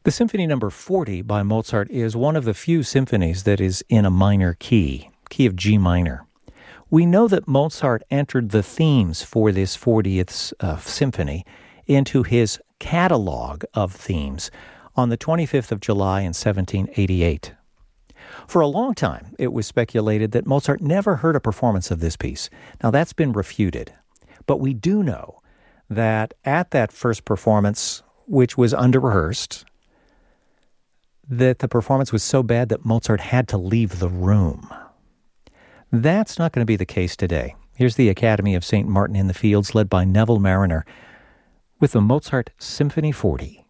The Symphony Number 40 by Mozart is one of the few symphonies that is in a minor key of G minor. We know that Mozart entered the themes for this 40th symphony into his catalog of themes on the 25th of July in 1788. For a long time, it was speculated that Mozart never heard a performance of this piece. Now, that's been refuted. But we do know that at that first performance, which was under-rehearsed, that the performance was so bad that Mozart had to leave the room. That's not going to be the case today. Here's the Academy of St. Martin in the Fields, led by Neville Marriner, with the Mozart Symphony 40.